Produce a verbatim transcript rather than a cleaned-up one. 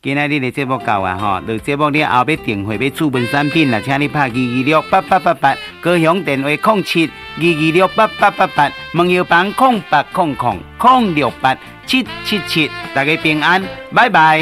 今仔日的节目到啊吼，落节目了后要订货要注文产品啦，请你拍二二六八八八八，高雄电话零七二二六八八八八，问药房零八零零零六八七七七，大家平安，拜拜。